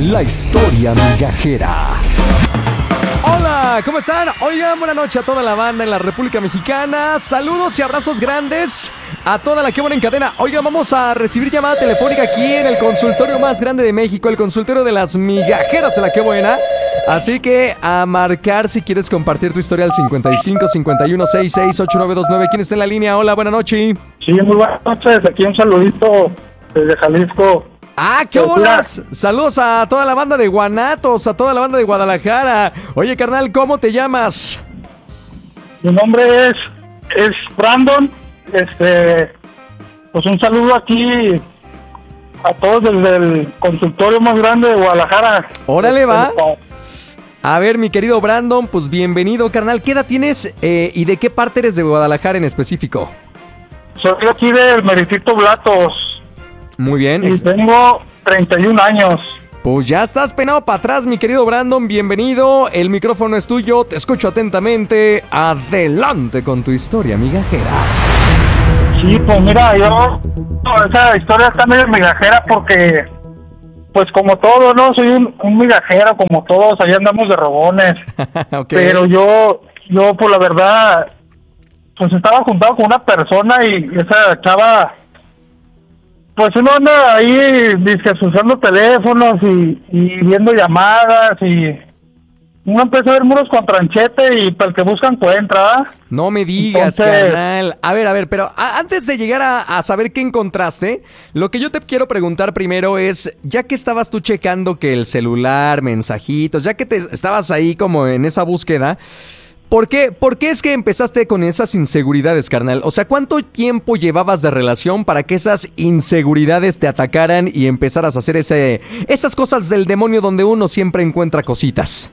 La historia migajera. Hola, ¿cómo están? Oigan, buena noche a toda la banda en la República Mexicana. Saludos y abrazos grandes a toda la que buena en cadena. Oigan, vamos a recibir llamada telefónica aquí en el consultorio más grande de México, el consultorio de las migajeras de la que buena. Así que a marcar si quieres compartir tu historia al 55 51 66 8929. ¿Quién está en la línea? Hola, buena noche. Sí, muy buenas noches. Aquí un saludito desde Jalisco. ¡Ah, qué bolas! Saludos a toda la banda de Guanatos, a toda la banda de Guadalajara. Oye, carnal, ¿cómo te llamas? Mi nombre es Brandon. Pues un saludo aquí a todos desde el consultorio más grande de Guadalajara. Órale, va. A ver, mi querido Brandon, pues bienvenido, carnal. ¿Qué edad tienes y de qué parte eres de Guadalajara en específico? Soy aquí del Meritito Blatos. Muy bien. Y tengo 31 años. Pues ya estás penado para atrás, mi querido Brandon. Bienvenido. El micrófono es tuyo. Te escucho atentamente. Adelante con tu historia migajera. Sí, pues mira, esa historia está medio migajera porque, pues como todo, ¿no? Soy un migajero como todos. Ahí andamos de robones. Okay. Pero yo, pues la verdad, pues estaba juntado con una persona y esa chava... Pues uno anda ahí usando teléfonos y viendo llamadas y uno empieza a ver muros con tranchete y para el que busca encuentra. No me digas, carnal. A ver, pero antes de llegar a saber qué encontraste, lo que yo te quiero preguntar primero es, ya que estabas tú checando que el celular, mensajitos, ya que te estabas ahí como en esa búsqueda... ¿Por qué es que empezaste con esas inseguridades, carnal? O sea, ¿cuánto tiempo llevabas de relación para que esas inseguridades te atacaran y empezaras a hacer esas cosas del demonio donde uno siempre encuentra cositas?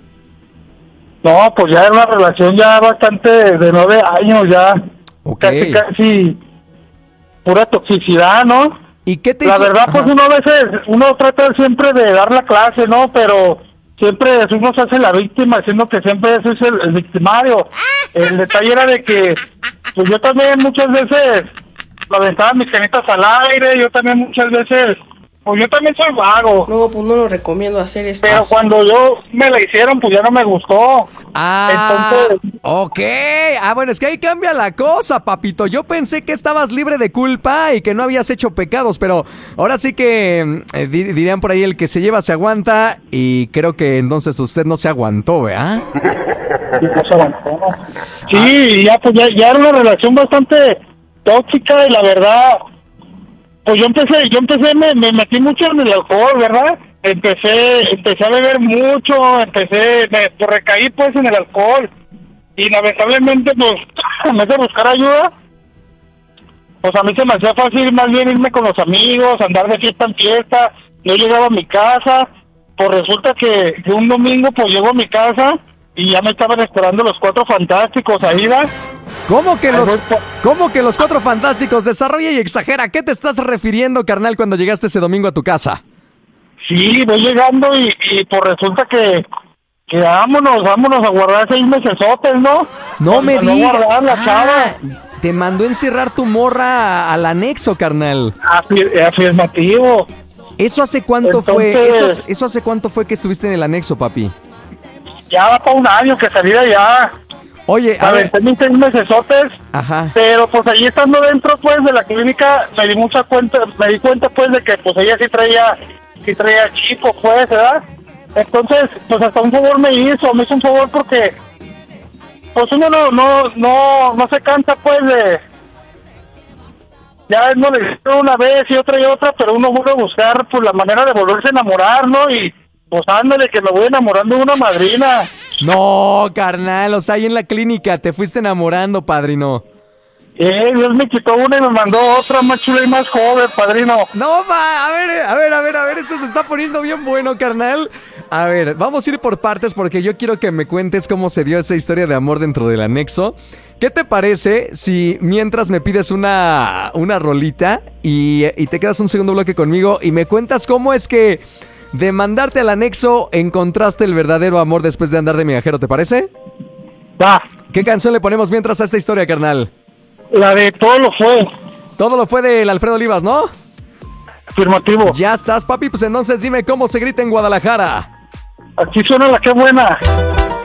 No, pues ya era una relación ya bastante de 9 años ya. Okay. Casi pura toxicidad, ¿no? ¿Y qué te hizo? La verdad, pues uno trata siempre de dar la clase, ¿no? Pero... siempre uno se hace la víctima, siendo que siempre es el victimario. El detalle era de que, pues yo también muchas veces aventaba mis canitas al aire, yo también muchas veces, pues yo también soy vago. No, pues no lo recomiendo hacer esto. Pero cuando yo me la hicieron, pues ya no me gustó. Entonces... ok. Bueno, es que ahí cambia la cosa, papito. Yo pensé que estabas libre de culpa y que no habías hecho pecados, pero ahora sí que dirían por ahí, el que se lleva se aguanta, y creo que entonces usted no se aguantó, ¿verdad? Sí, no se aguantó, ¿no? Sí, pues ya era una relación bastante tóxica y la verdad... Pues yo empecé, me metí mucho en el alcohol, ¿verdad? Empecé a beber mucho, recaí pues en el alcohol. Y lamentablemente, pues, en vez de buscar ayuda, pues a mí se me hacía fácil más bien irme con los amigos, andar de fiesta en fiesta. No llegaba a mi casa, pues resulta que un domingo pues llego a mi casa y ya me estaban esperando los Cuatro Fantásticos ahí, ¿verdad? ¿Cómo que los Cuatro Fantásticos? Desarrolla y exagera. ¿A qué te estás refiriendo, carnal, cuando llegaste ese domingo a tu casa? Sí, voy llegando y pues resulta que vámonos a guardar 6 mesesotes, ¿no? No me digas. La chava. Te mandó encerrar tu morra al anexo, carnal. Afirmativo. ¿Eso hace cuánto fue? ¿Eso hace cuánto fue que estuviste en el anexo, papi? Ya va para un año que salí de allá. Oye, a ver. Mis 6 mesesotes. Ajá. Pero pues ahí estando dentro pues de la clínica me di cuenta pues de que pues ella sí traía chico pues, ¿verdad? Entonces pues hasta un favor me hizo un favor porque pues uno no se cansa pues de ya no le hizo una vez y otra, pero uno vuelve a buscar pues la manera de volverse a enamorar, ¿no? Y pues ándale que me voy enamorando de una madrina. No, carnal, o sea, ahí en la clínica te fuiste enamorando, padrino. Dios me quitó una y me mandó otra más chula y más joven, padrino. No, a ver, eso se está poniendo bien bueno, carnal. A ver, vamos a ir por partes porque yo quiero que me cuentes cómo se dio esa historia de amor dentro del anexo. ¿Qué te parece si mientras me pides una rolita y te quedas un segundo bloque conmigo y me cuentas cómo es que de mandarte al anexo encontraste el verdadero amor después de andar de migajero, ¿te parece? Va. ¿Qué canción le ponemos mientras a esta historia, carnal? La de Todo lo fue. Todo lo fue del Alfredo Olivas, ¿no? Afirmativo. Ya estás, papi, pues entonces dime cómo se grita en Guadalajara. Aquí suena la que buena.